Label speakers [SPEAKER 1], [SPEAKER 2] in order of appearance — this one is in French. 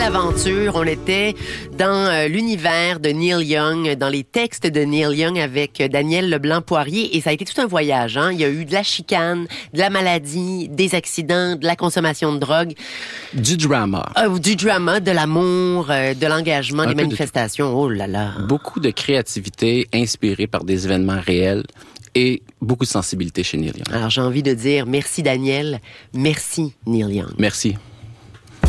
[SPEAKER 1] aventure. On était dans l'univers de Neil Young, dans les textes de Neil Young avec Daniel Leblanc-Poirier. Et ça a été tout un voyage. Hein? Il y a eu de la chicane, de la maladie, des accidents, de la consommation de drogue.
[SPEAKER 2] Du drama.
[SPEAKER 1] Du drama, de l'amour, de l'engagement, des manifestations. Oh là là.
[SPEAKER 2] Beaucoup de créativité inspirée par des événements réels. Et beaucoup de sensibilité chez Neil Young.
[SPEAKER 1] Alors, j'ai envie de dire merci Daniel, merci Neil Young.
[SPEAKER 2] Merci.